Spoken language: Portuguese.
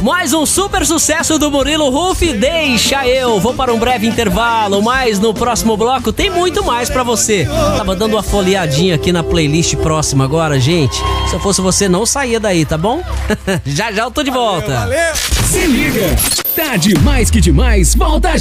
Mais um super sucesso do Murilo Huff, Deixa Eu. Vou para um breve intervalo, mas no próximo bloco tem muito mais pra você. Tava dando uma folheadinha aqui na playlist próxima agora, gente. Se eu fosse você, não saía daí, tá bom? Já já eu tô de volta. Valeu. Se liga, tá demais que demais, volta já.